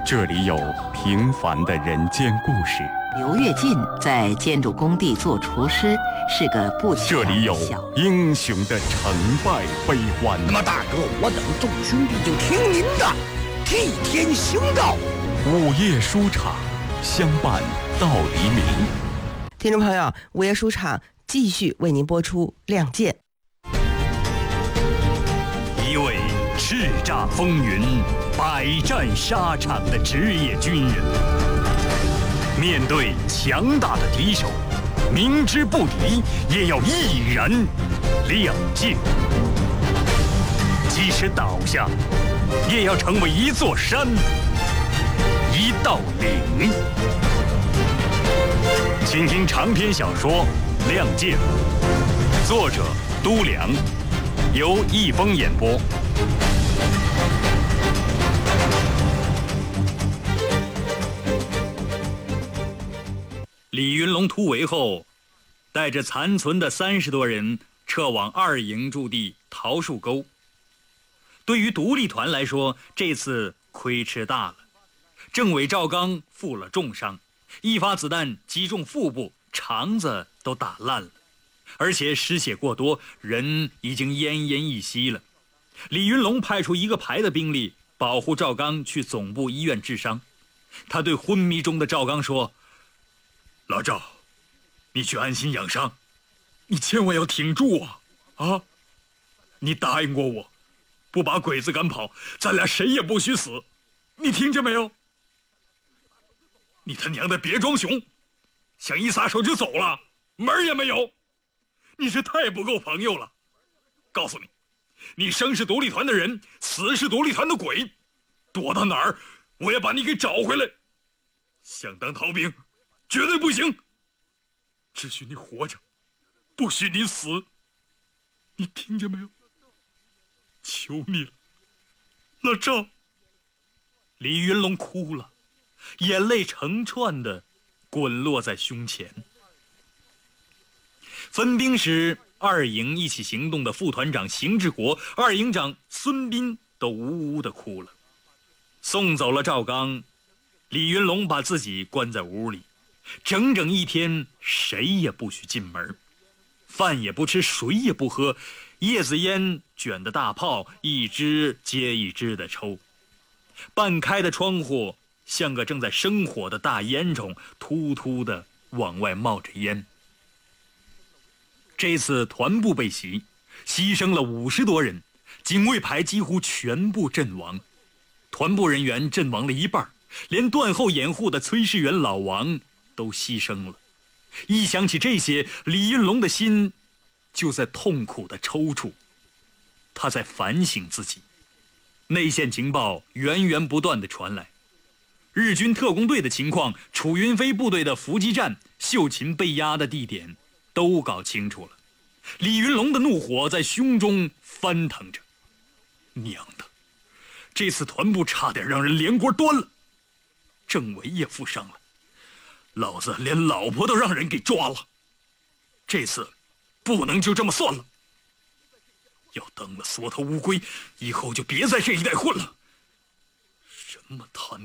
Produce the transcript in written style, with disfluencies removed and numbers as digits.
这里有平凡的人间故事， 刘跃进在建筑工地做厨师，是个不起眼的小。 这里有英雄的成败悲欢。 那么大哥，我等众兄弟就听您的，替天行道。 午夜书场，相伴到黎明。 听众朋友，午夜书场继续为您播出《亮剑》。 一位叱咤风云、百战沙场的职业军人，面对强大的敌手，明知不敌也要毅然亮剑，即使倒下，也要成为一座山、一道岭。请听长篇小说《亮剑》，作者都良，由易峰演播。李云龙突围后，带着残存的30多人撤往2营驻地桃树沟。对于独立团来说，这次亏吃大了。政委赵刚负了重伤，一发子弹击中腹部，肠子都打烂了，而且失血过多，人已经奄奄一息了。李云龙派出1个排的兵力保护赵刚去总部医院治伤。他对昏迷中的赵刚说：老赵，你去安心养伤，你千万要挺住啊！你答应过我，不把鬼子赶跑，咱俩谁也不许死，你听见没有？你他娘的别装熊，想一撒手就走了，门儿也没有！你是太不够朋友了。告诉你，你生是独立团的人，死是独立团的鬼，躲到哪儿，我也把你给找回来。想当逃兵，绝对不行，只许你活着，不许你死，你听见没有？求你了，老赵。李云龙哭了，眼泪成串的滚落在胸前。分兵时2营一起行动的副团长邢志国、2营长孙斌都呜呜的哭了。送走了赵刚，李云龙把自己关在屋里，整整1天，谁也不许进门，饭也不吃，水也不喝，叶子烟卷的大炮一支接一支的抽，半开的窗户像个正在生火的大烟囱，突突的往外冒着烟。这次团部被袭，牺牲了50多人，警卫排几乎全部阵亡，团部人员阵亡了一半，连断后掩护的炊事员老王都牺牲了。一想起这些，李云龙的心就在痛苦的抽搐。他在反省自己。内线情报源源不断地传来，日军特工队的情况，楚云飞部队的伏击站、秀琴被压的地点都搞清楚了。李云龙的怒火在胸中翻腾着。娘的，这次团部差点让人连锅端了，政委也负伤了，老子连老婆都让人给抓了。这次不能就这么算了，要当了缩头乌龟，以后就别在这一带混了。什么贪